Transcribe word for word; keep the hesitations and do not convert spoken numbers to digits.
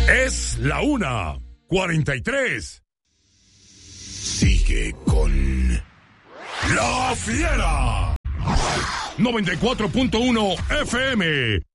Es la una, cuarenta y tres. Sigue con La Fiera. noventa y cuatro punto uno F M.